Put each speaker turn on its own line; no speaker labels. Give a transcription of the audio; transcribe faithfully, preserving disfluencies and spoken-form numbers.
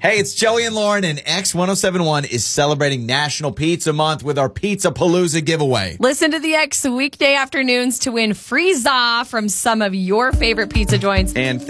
Hey, it's Joey and Lauren, and X one oh seven one is celebrating National Pizza Month with our Pizza Palooza giveaway.
Listen to the X weekday afternoons to win free za from some of your favorite pizza joints.
And